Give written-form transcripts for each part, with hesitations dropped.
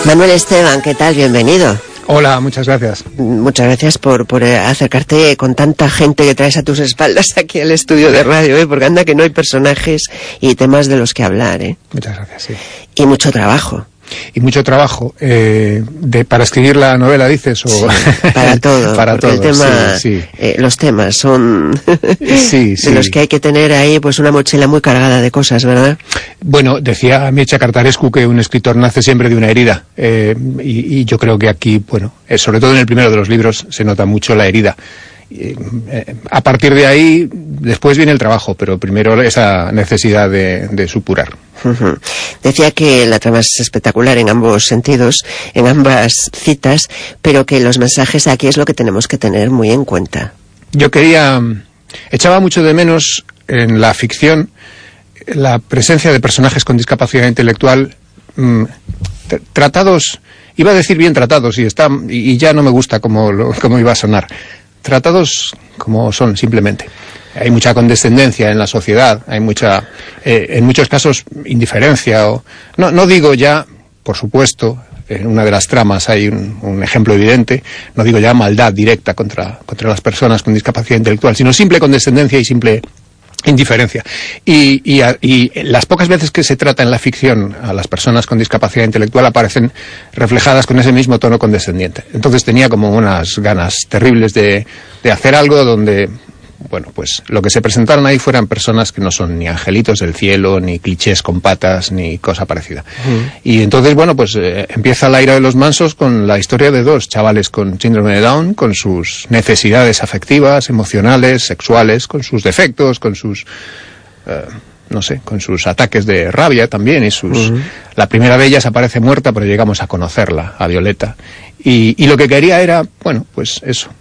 Manuel Esteban, ¿qué tal? Bienvenido. Hola, muchas gracias. Muchas gracias por acercarte con tanta gente que traes a tus espaldas aquí al estudio de radio, porque anda que no hay personajes y temas de los que hablar, ¿eh? Muchas gracias, sí. Y mucho trabajo. Y mucho trabajo para escribir la novela, dices, o sí, para todo. Para todo. El tema, sí. Los temas son sí. de los que hay que tener ahí, pues una mochila muy cargada de cosas, ¿verdad? Bueno, decía Mircea Cartarescu que un escritor nace siempre de una herida, y yo creo que aquí, bueno, sobre todo en el primero de los libros se nota mucho la herida. A partir de ahí, después viene el trabajo, pero primero esa necesidad de supurar. Decía que la trama es espectacular en ambos sentidos, en ambas citas, pero que los mensajes aquí es lo que tenemos que tener muy en cuenta. Yo echaba mucho de menos en la ficción la presencia de personajes con discapacidad intelectual tratados, iba a decir bien tratados, y ya no me gusta cómo iba a sonar. Tratados como son, simplemente. Hay mucha condescendencia en la sociedad, hay mucha, en muchos casos, indiferencia. No digo ya, por supuesto, en una de las tramas hay un ejemplo evidente, no digo ya maldad directa contra las personas con discapacidad intelectual, sino simple condescendencia y simple indiferencia. Y las pocas veces que se trata en la ficción a las personas con discapacidad intelectual aparecen reflejadas con ese mismo tono condescendiente. Entonces tenía como unas ganas terribles de hacer algo donde, bueno, pues lo que se presentaron ahí fueran personas que no son ni angelitos del cielo, ni clichés con patas, ni cosa parecida. Y entonces, bueno, pues empieza La ira de los mansos con la historia de dos chavales con síndrome de Down, con sus necesidades afectivas, emocionales, sexuales, con sus defectos, con sus, con sus ataques de rabia también, y la primera de ellas aparece muerta, pero llegamos a conocerla, a Violeta. Y lo que quería era, bueno, pues eso,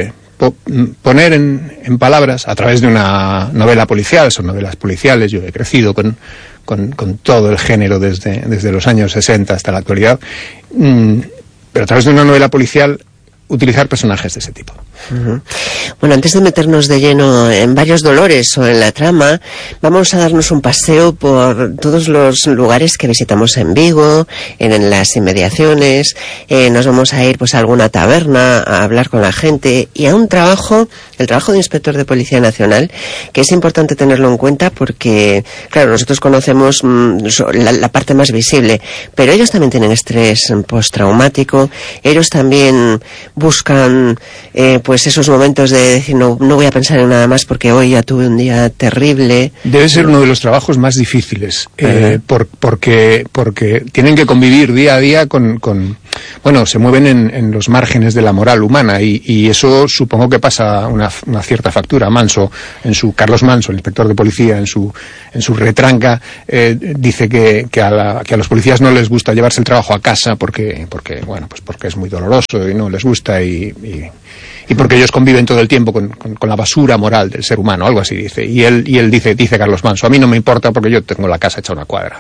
poner en palabras, a través de una novela policial, son novelas policiales, yo he crecido con todo el género desde los años 60 hasta la actualidad, pero a través de una novela policial utilizar personajes de ese tipo. Bueno, antes de meternos de lleno en varios dolores o en la trama, vamos a darnos un paseo por todos los lugares que visitamos en Vigo, en las inmediaciones. Nos vamos a ir pues a alguna taberna a hablar con la gente y a el trabajo de inspector de Policía Nacional, que es importante tenerlo en cuenta porque, claro, nosotros conocemos la parte más visible, pero ellos también tienen estrés postraumático, ellos también buscan pues esos momentos de decir no voy a pensar en nada más porque hoy ya tuve un día terrible. Debe ser uno de los trabajos más difíciles, porque tienen que convivir día a día bueno, se mueven en los márgenes de la moral humana y eso supongo que pasa una cierta factura. Carlos Manso, el inspector de policía, en su retranca, dice que a los policías no les gusta llevarse el trabajo a casa porque es muy doloroso y no les gusta y porque ellos conviven todo el tiempo con la basura moral del ser humano, algo así dice. Y él dice Carlos Manso, a mí no me importa porque yo tengo la casa hecha una cuadra.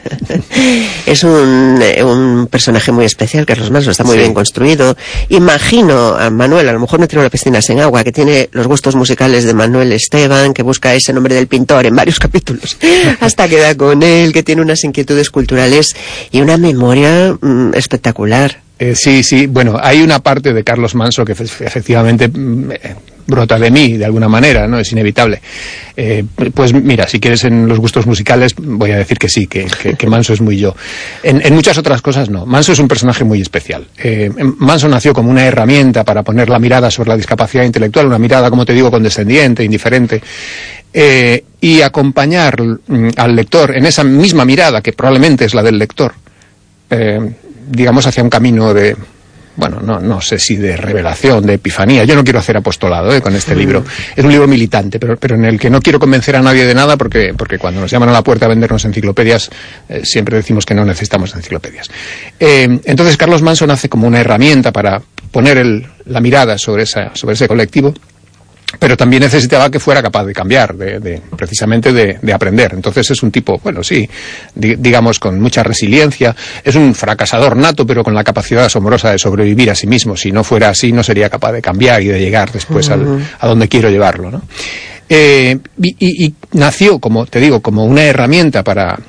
Es un personaje muy especial, Carlos Manso, está muy bien construido. Imagino a Manuel, a lo mejor me tiro a la piscina sin agua, que tiene los gustos musicales de Manuel Esteban, que busca ese nombre del pintor en varios capítulos, hasta que da con él, que tiene unas inquietudes culturales y una memoria espectacular. Sí, bueno, hay una parte de Carlos Manso que efectivamente brota de mí, de alguna manera, ¿no? Es inevitable. Pues mira, si quieres en los gustos musicales, voy a decir que sí, que Manso es muy yo. En muchas otras cosas no. Manso es un personaje muy especial. Manso nació como una herramienta para poner la mirada sobre la discapacidad intelectual, una mirada, como te digo, condescendiente, indiferente, y acompañar al lector en esa misma mirada, que probablemente es la del lector, digamos, hacia un camino de, bueno, no sé si de revelación, de epifanía. Yo no quiero hacer apostolado con este libro. Es un libro militante, pero en el que no quiero convencer a nadie de nada porque cuando nos llaman a la puerta a vendernos enciclopedias, siempre decimos que no necesitamos enciclopedias. Entonces Carlos Manso nace como una herramienta para poner la mirada sobre ese colectivo, pero también necesitaba que fuera capaz de cambiar, precisamente de aprender. Entonces es un tipo, bueno, sí, digamos, con mucha resiliencia. Es un fracasador nato, pero con la capacidad asombrosa de sobrevivir a sí mismo. Si no fuera así, no sería capaz de cambiar y de llegar después a donde quiero llevarlo, ¿no? Y nació, como te digo, como una herramienta para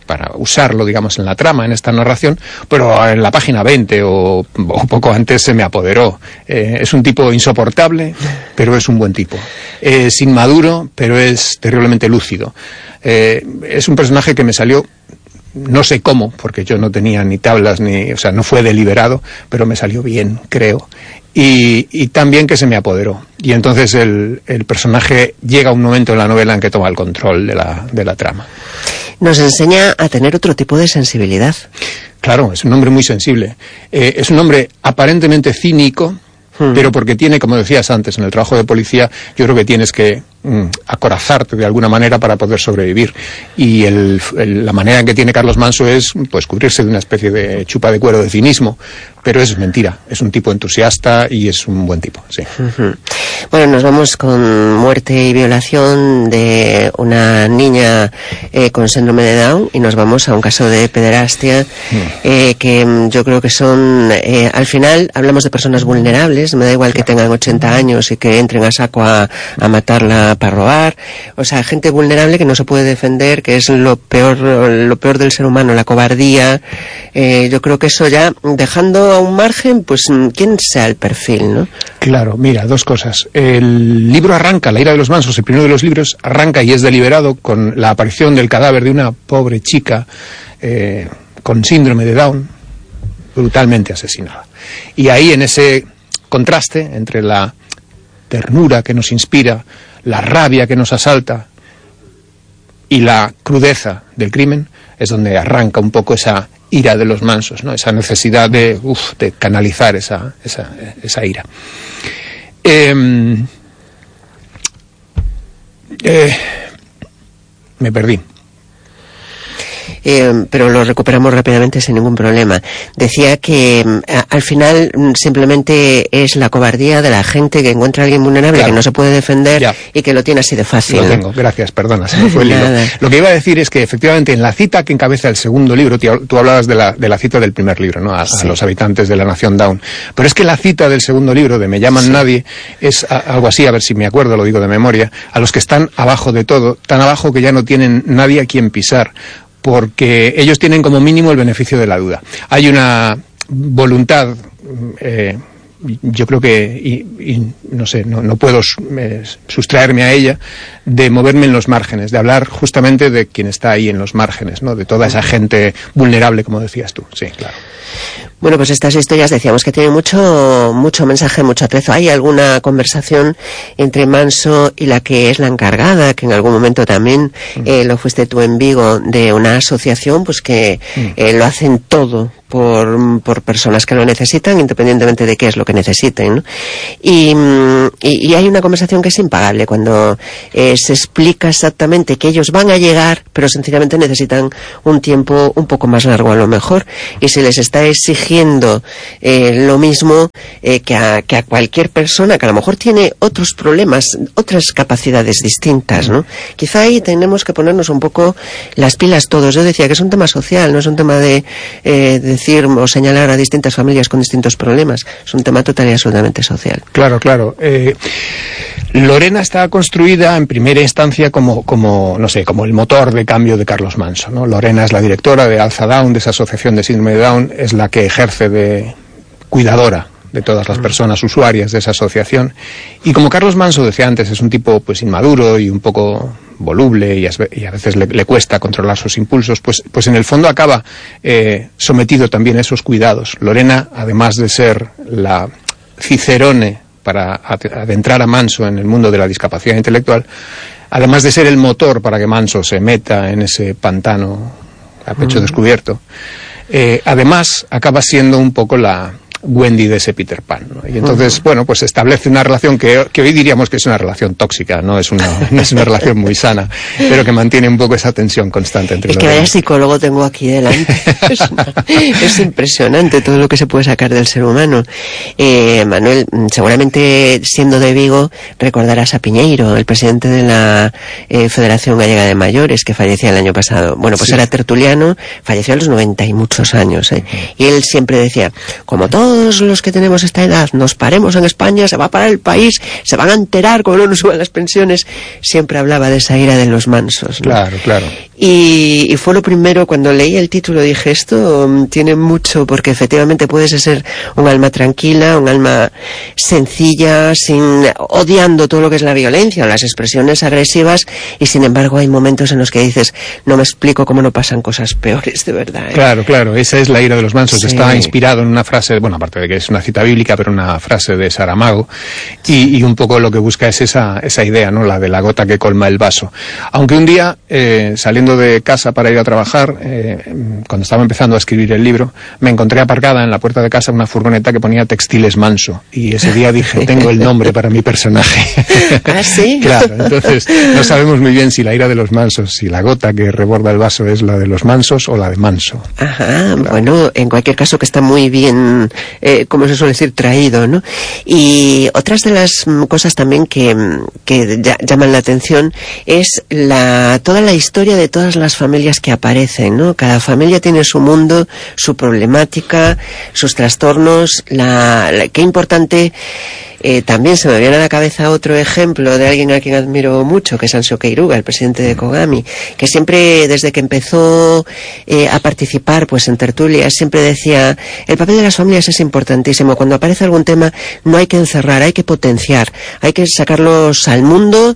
para usarlo, digamos, en la trama, en esta narración, pero en la página 20 o poco antes se me apoderó. Es un tipo insoportable, pero es un buen tipo. Es inmaduro, pero es terriblemente lúcido. Es un personaje que me salió, no sé cómo, porque yo no tenía ni tablas, o sea, no fue deliberado, pero me salió bien, creo. Y también que se me apoderó. Y entonces el personaje llega a un momento en la novela en que toma el control de la trama. Nos enseña a tener otro tipo de sensibilidad. Claro, es un hombre muy sensible. Es un hombre aparentemente cínico, pero porque tiene, como decías antes, en el trabajo de policía, yo creo que tienes que acorazarte de alguna manera para poder sobrevivir. Y la manera en que tiene Carlos Manso es pues cubrirse de una especie de chupa de cuero de cinismo, pero es mentira. Es un tipo entusiasta y es un buen tipo, sí. Bueno, nos vamos con muerte y violación de una niña con síndrome de Down, y nos vamos a un caso de pederastia que yo creo que son, al final hablamos de personas vulnerables, me da igual que tengan 80 años y que entren a saco a matarla para robar, o sea, gente vulnerable que no se puede defender, que es lo peor del ser humano, la cobardía. Yo creo que eso, ya dejando a un margen, pues quién sea el perfil, ¿no? Claro, mira, dos cosas. El libro arranca, La ira de los mansos, el primero de los libros, arranca y es deliberado con la aparición del cadáver de una pobre chica con síndrome de Down, brutalmente asesinada. Y ahí, en ese contraste entre la ternura que nos inspira, la rabia que nos asalta y la crudeza del crimen, es donde arranca un poco esa ira de los mansos, ¿no? Esa necesidad de canalizar esa ira. Me perdí. Pero lo recuperamos rápidamente sin ningún problema. Decía que al final simplemente es la cobardía de la gente que encuentra a alguien vulnerable, claro, que no se puede defender, ya, y que lo tiene así de fácil. Lo tengo, gracias, perdona, se me fue el hilo. Lo que iba a decir es que efectivamente en la cita que encabeza el segundo libro, tú hablabas de la cita del primer libro, ¿no? A los habitantes de la nación Down. Pero es que la cita del segundo libro, de Me llaman nadie, es algo así, a ver si me acuerdo, lo digo de memoria, a los que están abajo de todo, tan abajo que ya no tienen nadie a quien pisar, porque ellos tienen como mínimo el beneficio de la duda. Hay una voluntad, yo creo que, no sé, no puedo sustraerme a ella, de moverme en los márgenes, de hablar justamente de quien está ahí en los márgenes, ¿no? De toda esa gente vulnerable, como decías tú. Sí, claro. Bueno, pues estas historias decíamos que tienen mucho mensaje, mucho atrezo. ¿Hay alguna conversación entre Manso y la que es la encargada, que en algún momento también lo fuiste tú en Vigo, de una asociación pues que lo hacen todo por personas que lo necesitan, independientemente de qué es lo que necesiten, ¿no? Y hay una conversación que es impagable cuando se explica exactamente que ellos van a llegar, pero sencillamente necesitan un tiempo un poco más largo a lo mejor, y se les está exigiendo lo mismo que a cualquier persona que a lo mejor tiene otros problemas, otras capacidades distintas, ¿no? Quizá ahí tenemos que ponernos un poco las pilas todos. Yo decía que es un tema social, no es un tema de decir o señalar a distintas familias con distintos problemas. Es un tema total y absolutamente social. Claro, claro. Lorena está construida en primera instancia como el motor de cambio de Carlos Manso, ¿no? Lorena es la directora de Alza Down, de esa asociación de síndrome de Down, es la que ejerce de cuidadora de todas las personas usuarias de esa asociación. Y como Carlos Manso, decía antes, es un tipo pues inmaduro y un poco voluble y a veces le cuesta controlar sus impulsos, pues en el fondo acaba sometido también a esos cuidados. Lorena, además de ser la cicerone para adentrar a Manso en el mundo de la discapacidad intelectual, además de ser el motor para que Manso se meta en ese pantano a pecho descubierto, además acaba siendo un poco la Wendy de ese Peter Pan, ¿no? Y entonces, bueno, pues establece una relación que hoy diríamos que es una relación tóxica, no es una relación muy sana, pero que mantiene un poco esa tensión constante entre los dos. Es que vaya psicólogo tengo aquí delante. Es impresionante todo lo que se puede sacar del ser humano. Manuel, seguramente siendo de Vigo recordarás a Piñeiro, el presidente de la Federación Gallega de Mayores, que fallecía el año pasado. Bueno, pues sí, era tertuliano, falleció a los 90 y muchos años, y él siempre decía, como todo todos los que tenemos esta edad nos paremos en España, se va a parar el país, se van a enterar cómo no nos suben las pensiones. Siempre hablaba de esa ira de los mansos, ¿no? Claro, claro. Y fue lo primero, cuando leí el título dije, esto tiene mucho, porque efectivamente puedes ser un alma tranquila, un alma sencilla, odiando todo lo que es la violencia o las expresiones agresivas, y sin embargo hay momentos en los que dices, no me explico cómo no pasan cosas peores, de verdad, ¿eh? Claro, claro, esa es la ira de los mansos. Sí. Está inspirado en una frase, bueno, aparte de que es una cita bíblica, pero una frase de Saramago, y un poco lo que busca es esa idea, ¿no? La de la gota que colma el vaso. Aunque un día, saliendo de casa para ir a trabajar, cuando estaba empezando a escribir el libro, me encontré aparcada en la puerta de casa una furgoneta que ponía Textiles Manso, y ese día dije, tengo el nombre para mi personaje. ¿Ah, sí? Claro, entonces no sabemos muy bien si la ira de los mansos, si la gota que reborda el vaso es la de los mansos o la de Manso. Ajá, claro. Bueno, en cualquier caso que está muy bien, como se suele decir, traído, ¿no? Y otras de las cosas también que llaman la atención es toda la historia de todas las familias que aparecen, ¿no? Cada familia tiene su mundo, su problemática, sus trastornos, qué importante. También se me viene a la cabeza otro ejemplo de alguien a quien admiro mucho, que es Ansio Keiruga, el presidente de Kogami, que siempre, desde que empezó a participar pues en tertulias, siempre decía, el papel de las familias es importantísimo. Cuando aparece algún tema no hay que encerrar, hay que potenciar, hay que sacarlos al mundo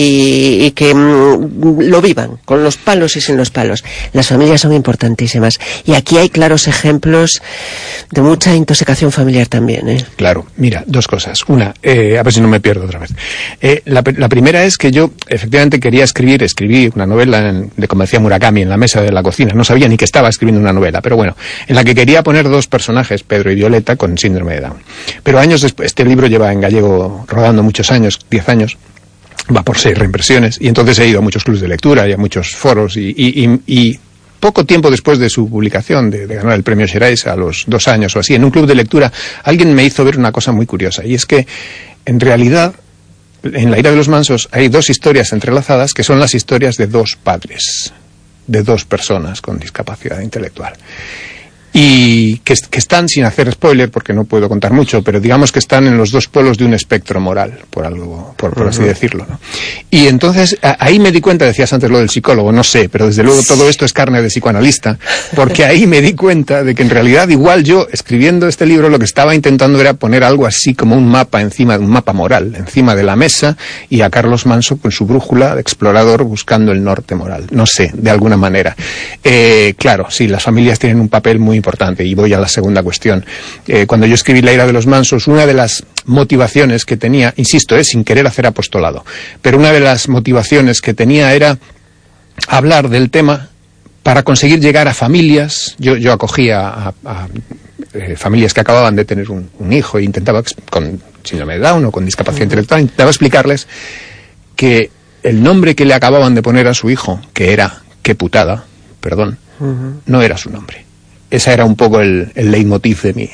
y que lo vivan, con los palos y sin los palos. Las familias son importantísimas. Y aquí hay claros ejemplos de mucha intoxicación familiar también, ¿eh? Claro, mira, dos cosas. Una, a ver si no me pierdo otra vez. La primera es que yo efectivamente quería escribí una novela de, como decía Murakami, en la mesa de la cocina. No sabía ni que estaba escribiendo una novela, pero bueno, en la que quería poner dos personajes, Pedro y Violeta, con síndrome de Down. Pero años después, este libro lleva en gallego rodando muchos años, 10 años, va por 6 reimpresiones, y entonces he ido a muchos clubes de lectura y a muchos foros y poco tiempo después de su publicación, de ganar el premio Xerais, a los 2 años o así, en un club de lectura, alguien me hizo ver una cosa muy curiosa, y es que, en realidad, en La ira de los mansos hay 2 historias entrelazadas que son las historias de 2 padres, de 2 personas con discapacidad intelectual. Y que están, sin hacer spoiler, porque no puedo contar mucho, pero digamos que están en los 2 polos de un espectro moral, por así decirlo, ¿no? Y entonces, ahí me di cuenta, decías antes lo del psicólogo, no sé, pero desde luego todo esto es carne de psicoanalista, porque ahí me di cuenta de que en realidad igual yo, escribiendo este libro, lo que estaba intentando era poner algo así como un mapa encima de un mapa moral, encima de la mesa, y a Carlos Manso con su brújula de explorador buscando el norte moral, no sé, de alguna manera. Claro, sí, las familias tienen un papel muy importante, y voy a la segunda cuestión. Cuando yo escribí La ira de los mansos, una de las motivaciones que tenía, insisto, sin querer hacer apostolado, pero una de las motivaciones que tenía era hablar del tema para conseguir llegar a familias. Yo acogía a familias que acababan de tener un hijo e intentaba, con síndrome de Down o con discapacidad intelectual, intentaba explicarles que el nombre que le acababan de poner a su hijo, que era qué putada, perdón, no era su nombre. Esa era un poco el leitmotiv de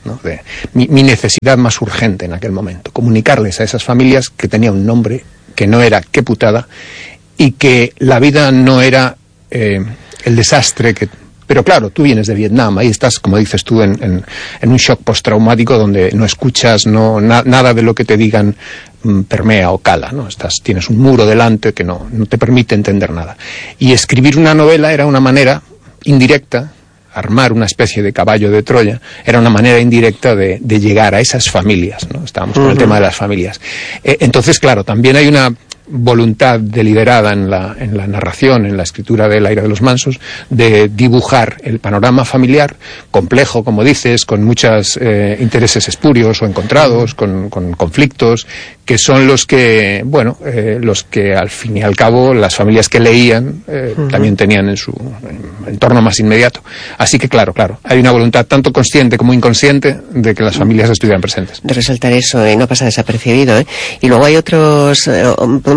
mi necesidad más urgente en aquel momento. Comunicarles a esas familias que tenía un nombre que no era qué putada y que la vida no era el desastre que... Pero claro, tú vienes de Vietnam, ahí estás, como dices tú, en un shock postraumático donde no escuchas, nada de lo que te digan permea o cala, ¿no? Tienes un muro delante que no te permite entender nada. Y escribir una novela era una manera indirecta, armar una especie de caballo de Troya, era una manera indirecta de llegar a esas familias, ¿no? Estábamos con el tema de las familias. Entonces, claro, también hay una voluntad deliberada en la narración, en la escritura de La ira de los mansos, de dibujar el panorama familiar, complejo, como dices, con muchos intereses espurios o encontrados, con conflictos, que son los que, los que al fin y al cabo las familias que leían también tenían en su entorno más inmediato. Así que claro, hay una voluntad tanto consciente como inconsciente de que las familias estuvieran presentes. De resaltar eso y no pasa desapercibido, ¿eh? Y luego hay otros, podemos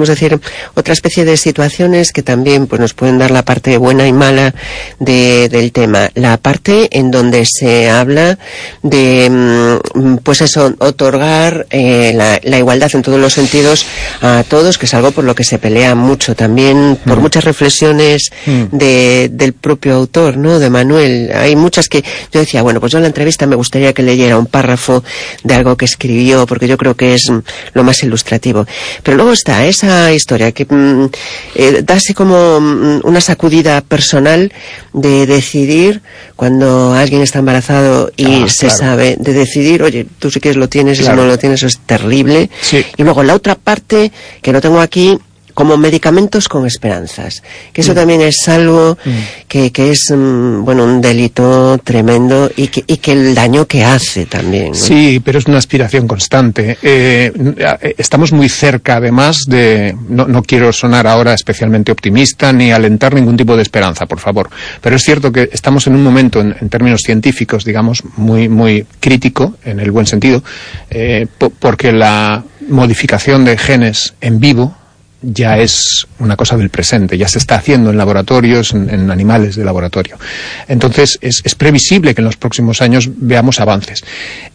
podemos decir, otra especie de situaciones que también pues nos pueden dar la parte buena y mala del tema. La parte en donde se habla de, pues eso, otorgar la igualdad en todos los sentidos a todos, que es algo por lo que se pelea mucho también, por muchas reflexiones del propio autor, ¿no?, de Manuel. Hay muchas que yo decía, bueno, pues yo en la entrevista me gustaría que leyera un párrafo de algo que escribió, porque yo creo que es lo más ilustrativo. Pero luego está esa historia que da así como una sacudida personal de decidir cuando alguien está embarazado y se sabe, de decidir, oye, tú sí que lo tienes, y si no lo tienes, eso es terrible. Sí. Y luego la otra parte, que lo tengo aquí, como medicamentos con esperanzas, que eso también es algo que es bueno, un delito tremendo y que el daño que hace también, ¿no? Sí, pero es una aspiración constante. Estamos muy cerca, además, de... No quiero sonar ahora especialmente optimista ni alentar ningún tipo de esperanza, por favor, pero es cierto que estamos en un momento, en términos científicos, digamos, muy, muy crítico, en el buen sentido, porque la modificación de genes en vivo ya es una cosa del presente, ya se está haciendo en laboratorios, en animales de laboratorio. Entonces, es previsible que en los próximos años veamos avances.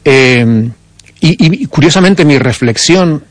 Y curiosamente, mi reflexión,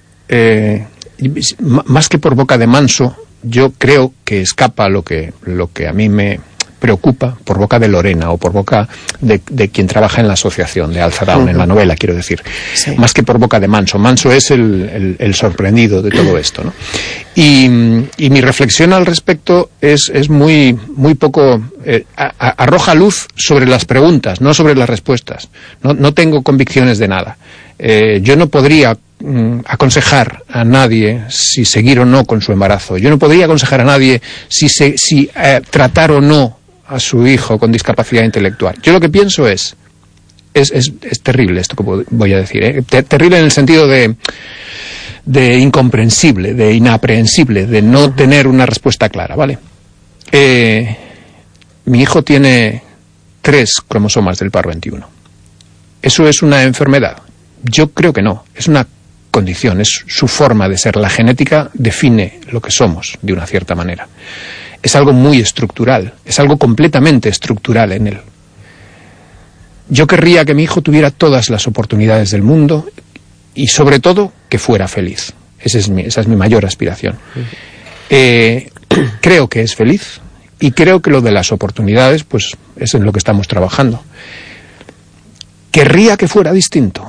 más que por boca de Manso, yo creo que escapa lo que a mí me preocupa por boca de Lorena o por boca de quien trabaja en la asociación de Alza Down, en la novela, quiero decir, más que por boca de Manso. Manso es el sorprendido de todo esto, ¿no? Y mi reflexión al respecto es muy poco, arroja luz sobre las preguntas, no sobre las respuestas. No tengo convicciones de nada. Yo no podría aconsejar a nadie si seguir o no con su embarazo. Yo no podría aconsejar a nadie si tratar o no a su hijo con discapacidad intelectual. Yo lo que pienso es terrible esto que voy a decir, terrible en el sentido de incomprensible, de inaprehensible, de no tener una respuesta clara, ¿vale? Mi hijo tiene 3 cromosomas del par 21. ¿Eso es una enfermedad? Yo creo que no, es una condición, es su forma de ser. La genética define lo que somos, de una cierta manera. Es algo muy estructural, es algo completamente estructural en él. Yo querría que mi hijo tuviera todas las oportunidades del mundo y, sobre todo, que fuera feliz. Esa es mi mayor aspiración. Creo que es feliz y creo que lo de las oportunidades, pues, es en lo que estamos trabajando. ¿Querría que fuera distinto?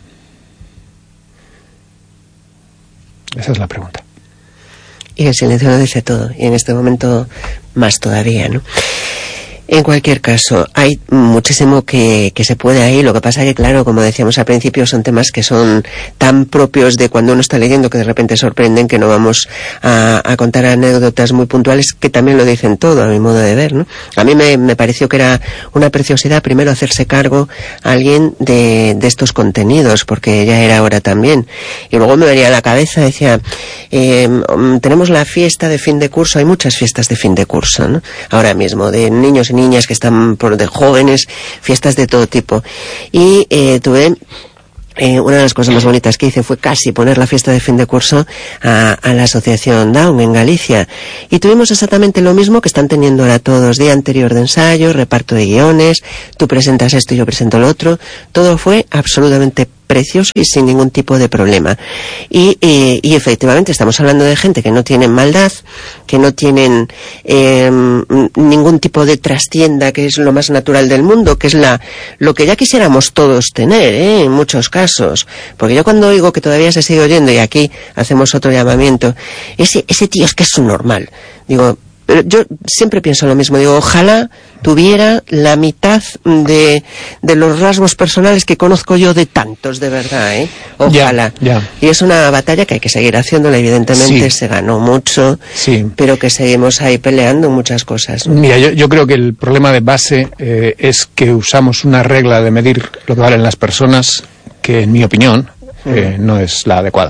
Esa es la pregunta. Y el silencio lo dice todo, y en este momento más todavía, ¿no? En cualquier caso, hay muchísimo que se puede ahí. Lo que pasa que, claro, como decíamos al principio, son temas que son tan propios de cuando uno está leyendo que de repente sorprenden, que no vamos a contar anécdotas muy puntuales que también lo dicen todo, a mi modo de ver, ¿no? A mí me pareció que era una preciosidad primero hacerse cargo a alguien de estos contenidos, porque ya era hora también. Y luego me venía a la cabeza, decía, tenemos la fiesta de fin de curso, hay muchas fiestas de fin de curso, ¿no? Ahora mismo, de niños y niñas que están de jóvenes, fiestas de todo tipo. Y tuve una de las cosas más bonitas que hice fue casi poner la fiesta de fin de curso a la asociación Down en Galicia, y tuvimos exactamente lo mismo que están teniendo ahora todos, día anterior de ensayo, reparto de guiones, tú presentas esto y yo presento lo otro, todo fue absolutamente precioso y sin ningún tipo de problema. Y efectivamente estamos hablando de gente que no tienen maldad, que no tienen ningún tipo de trastienda, que es lo más natural del mundo, que es lo que ya quisiéramos todos tener, en muchos casos. Porque yo cuando oigo que todavía se sigue oyendo, y aquí hacemos otro llamamiento, ese tío es que es un normal, digo, yo siempre pienso lo mismo, digo, ojalá tuviera la mitad de los rasgos personales que conozco yo de tantos, de verdad, ojalá. Ya. Y es una batalla que hay que seguir haciéndola, evidentemente, se ganó mucho, pero que seguimos ahí peleando muchas cosas, ¿no? Mira, yo creo que el problema de base es que usamos una regla de medir lo que valen las personas que, en mi opinión, no es la adecuada.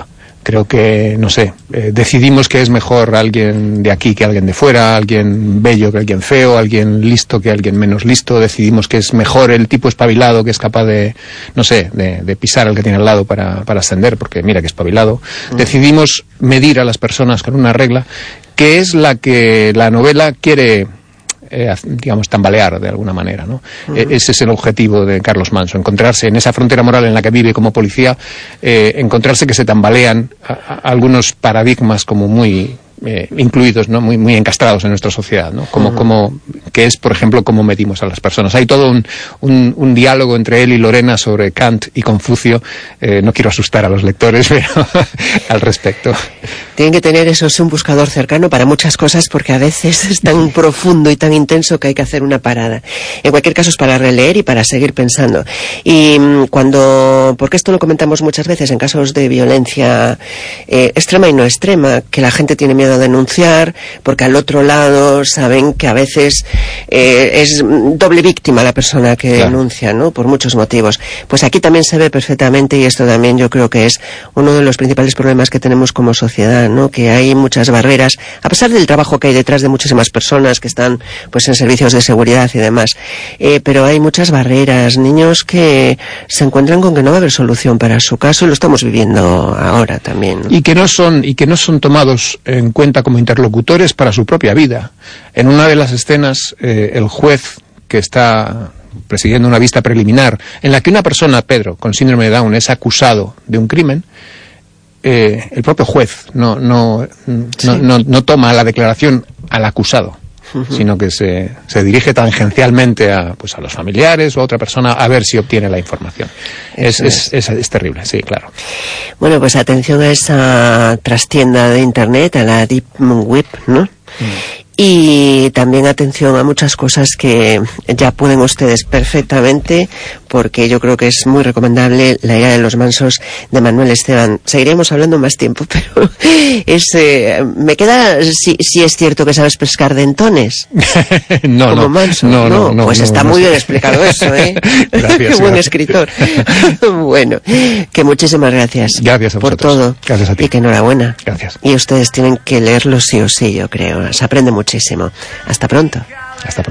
Creo que, no sé, decidimos que es mejor alguien de aquí que alguien de fuera, alguien bello que alguien feo, alguien listo que alguien menos listo. Decidimos que es mejor el tipo espabilado que es capaz de, no sé, de pisar al que tiene al lado para ascender, porque mira que espabilado. Decidimos medir a las personas con una regla que es la que la novela quiere, digamos, tambalear de alguna manera, ¿no? Ese es el objetivo de Carlos Manso, encontrarse en esa frontera moral en la que vive como policía, encontrarse que se tambalean algunos paradigmas como muy incluidos, ¿no? Muy encastrados en nuestra sociedad, ¿no? Como que es, por ejemplo, cómo medimos a las personas. Hay todo un diálogo entre él y Lorena sobre Kant y Confucio. No quiero asustar a los lectores, pero al respecto. Tienen que tener eso, es un buscador cercano para muchas cosas, porque a veces es tan profundo y tan intenso que hay que hacer una parada. En cualquier caso es para releer y para seguir pensando. Y porque esto lo comentamos muchas veces en casos de violencia extrema y no extrema, que la gente tiene miedo a denunciar, porque al otro lado saben que a veces es doble víctima la persona que denuncia, ¿no? Por muchos motivos. Pues aquí también se ve perfectamente, y esto también yo creo que es uno de los principales problemas que tenemos como sociedad, ¿no? Que hay muchas barreras, a pesar del trabajo que hay detrás de muchísimas personas que están pues en servicios de seguridad y demás, pero hay muchas barreras, niños que se encuentran con que no va a haber solución para su caso, y lo estamos viviendo ahora también, ¿no? Y que no son tomados en cuenta como interlocutores para su propia vida. En una de las escenas, el juez que está presidiendo una vista preliminar en la que una persona, Pedro, con síndrome de Down, es acusado de un crimen, el propio juez no toma la declaración al acusado, sino que se dirige tangencialmente a los familiares o a otra persona a ver si obtiene la información. Es terrible, sí, claro. Bueno, pues atención a esa trastienda de Internet, a la Deep Web, ¿no? Y también atención a muchas cosas que ya pueden ustedes perfectamente, porque yo creo que es muy recomendable La ira de los mansos de Manuel Esteban. Seguiremos hablando más tiempo, pero me queda si es cierto que sabes pescar dentones. No, Manso. No, pues está muy bien explicado eso, ¿eh? Gracias. Buen escritor. Bueno, que muchísimas gracias. Gracias a por vosotros. todo. Gracias a ti. Y que enhorabuena. Gracias. Y ustedes tienen que leerlo sí o sí, yo creo. Se aprende muchísimo. Hasta pronto. Hasta pronto.